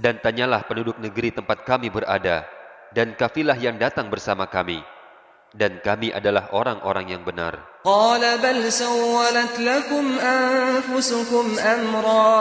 Dan tanyalah penduduk negeri tempat kami berada, dan kafilah yang datang bersama kami, dan kami adalah orang-orang yang benar. قال بل سولت لكم أنفسكم أمرا